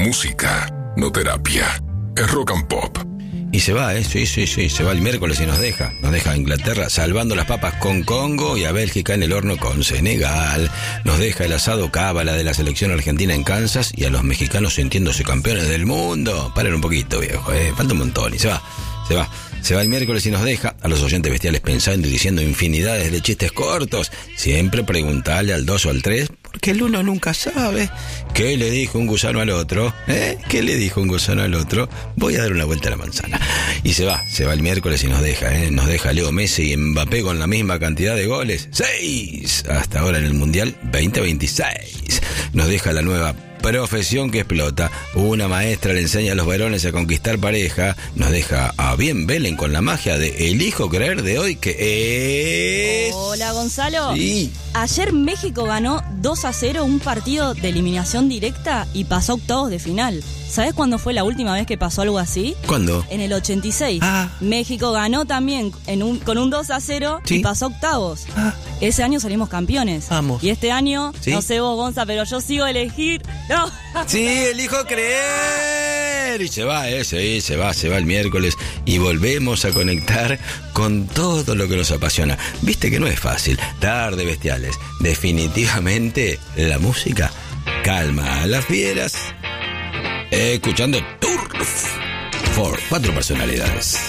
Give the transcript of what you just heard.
Música, no terapia. Es rock and pop. Y se va, sí, se va el miércoles y nos deja a Inglaterra salvando las papas con Congo y a Bélgica en el horno con Senegal. Nos deja el asado cábala de la selección argentina en Kansas y a los mexicanos sintiéndose campeones del mundo. Paren un poquito, viejo, falta un montón y se va el miércoles y nos deja a los oyentes bestiales pensando y diciendo infinidades de chistes cortos. Siempre preguntarle al 2 o al 3, porque el uno nunca sabe. ¿Qué le dijo un gusano al otro? ¿Qué le dijo un gusano al otro? Voy a dar una vuelta a la manzana. Y se va el miércoles y nos deja, Nos deja Leo Messi y Mbappé con la misma cantidad de goles. 6 hasta ahora en el Mundial 2026. Nos deja la nueva profesión que explota. Una maestra le enseña a los varones a conquistar pareja. Nos deja a Bien Belén con la magia de elijo creer de hoy, que es... Hola, Gonzalo. Sí. Ayer México ganó 2-0 un partido de eliminación directa y pasó a octavos de final. ¿Sabés cuándo fue la última vez que pasó algo así? ¿Cuándo? En el 86. México ganó también con un 2-0 ¿Sí? y pasó a octavos. Ese año salimos campeones. Vamos. Y este año, ¿Sí? no sé vos, Gonza, pero yo sigo a elegir. No. Sí, elijo creer. Y se va el miércoles y volvemos a conectar con todo lo que nos apasiona. Viste que no es fácil. Tarde bestiales. Definitivamente la música calma a las fieras. Escuchando Turf por 4 personalidades.